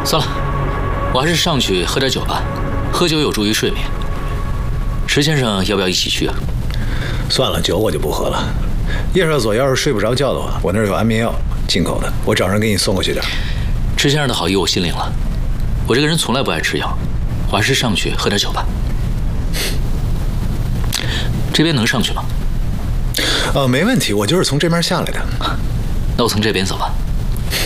算了，我还是上去喝点酒吧，喝酒有助于睡眠。池先生要不要一起去啊？ 算了，酒我就不喝了。叶少佐要是睡不着觉的话，我那儿有安眠药，进口的，我找人给你送过去点。 池先生的好意我心领了，我这个人从来不爱吃药，我还是上去喝点酒吧。这边能上去吗？ 没问题，我就是从这边下来的。 那我从这边走吧。